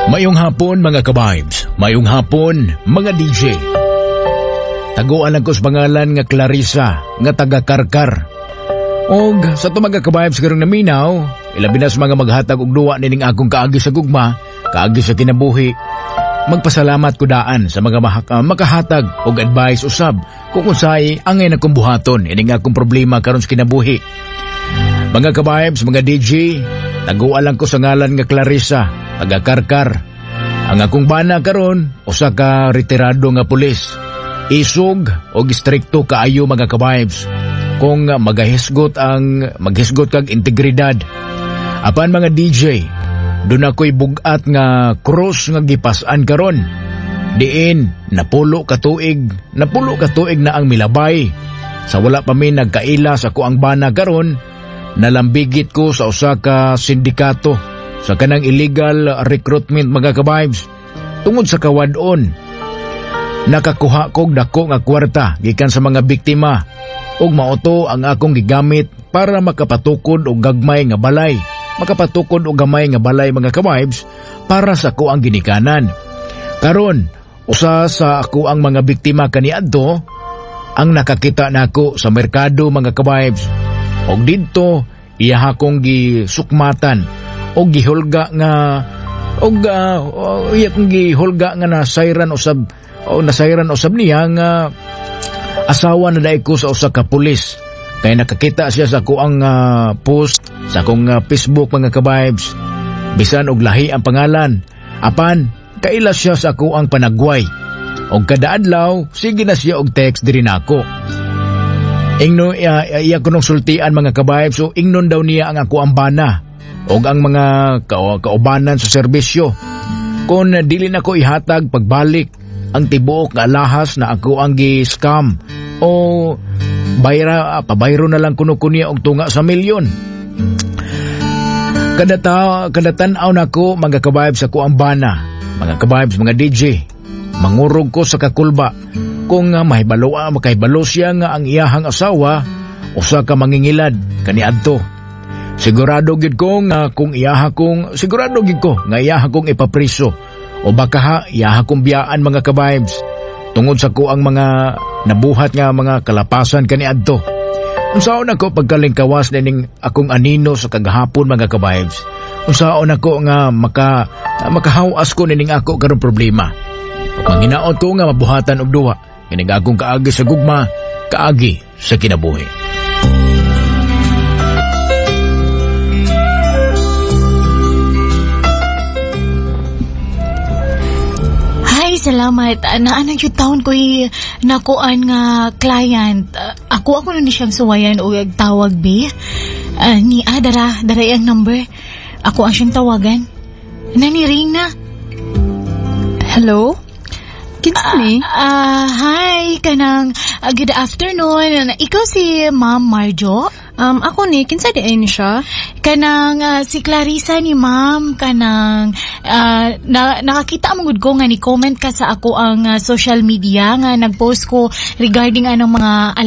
Mayong hapon mga ka-vibes, mayong hapon mga DJ. Taguan lang ko sa pangalan nga Clarissa, nga taga-Karkar. Og sa ito mga ka-vibes karong naminaw, ilabi na sa mga maghatag og duwa nining akong kaagi sa gugma, kaagi sa kinabuhi. Magpasalamat ko daan sa mga makahatag og advice usab kung unsay angay na kong buhaton ining akong problema karon sa kinabuhi. Mga ka-vibes, mga DJ, taguan lang ko sa ngalan nga Clarissa, taga-Karkar. Ang akong bana karon usa ka retirado nga pulis. Isog og istrikto kaayo mga ka-vibes. Kung maghisgot kag integridad. Apan mga DJ, doon ako'y bugat nga cross nga gipasan karon. Diin napulo ka tuig na ang milabay. Sa wala pa mi nagkaila sa ko ang bana karon, nalambigit ko sa usa ka sindikato sa kanang illegal recruitment mga ka-vibes. Tungod sa kawadon, nakakuha kog dako nga kwarta gikan sa mga biktima ug maoto ang akong gigamit para makapatukod og gamay nga balay mga ka-vibes para sa ko ang ginikanan. Karon usa sa ako ang mga biktima kaniadto ang nakakita nako sa merkado mga ka-vibes. Og didto iya akong gisukmatan og gihulga nga nasayran usab niya nga asawa na daig ko sa usa ka pulis. Kaya nakakita siya sa kuang post sa akong Facebook mga ka-vibes. Bisan og lahi ang pangalan. Apan kaila siya sa kuang panagway. Og kada adlaw sige na siya og text diri nako. Ingno iya kunong sultian mga ka-vibes, so ingnon daw niya ang ako ang bana og ang mga kaubanan sa serbisyo. Kung dili na ko ihatag pagbalik ang tibuok nga alahas na ako ang gi-scam o pabayro na lang kuno niya og tunga sa milyon. Kada tan-aw nako mga ka-vibes ako ang bana, mga ka-vibes, mga DJ. Mangurog ko sa kakulba kung makahibalo siya nga ang iyahang asawa usa ka mangingilad kaniadto. Sigurado gid ko nga iyaha kong ipapriso o baka iyaha kong biyaan mga ka-vibes tungod sa ko ang mga nabuhat nga mga kalapasan kaniadto. Unsaon ako pagkalingkawas ning akong anino sa kagahapon mga ka-vibes. Unsaon ako nga makahawas ko ning ako karong problema. Manginaot ko nga mabuhatan og duha kining akong kaagi sa gugma, kaagi sa kinabuhi. Salamat. Naanang yung taon ko'y nakuan nga client. Ako na ni siyang suwayan o tawag, B. Dara yung number. Ako ang siyang tawagan. Naniring na. Hello? Kinsa ni? Hi, kanang good afternoon. Ikaw si Ma'am Marjo? Ako ni, kinsa di ay ni siya? Kanang si Clarissa ni Ma'am, kanang nakakita mo gud ko nga ni comment ka sa ako ang social media nga nagpost ko regarding anong mga